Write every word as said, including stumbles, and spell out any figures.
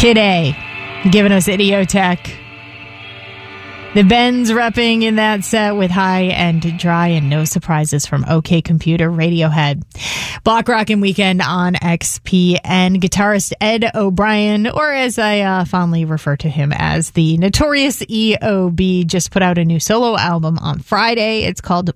Kid A giving us Idiotech. The Bends repping in that set with High and Dry, and no surprises from OK Computer, Radiohead. Block Rockin' Weekend on X P N. Guitarist Ed O'Brien, or as I uh, fondly refer to him as the Notorious E O B, just put out a new solo album on Friday. It's called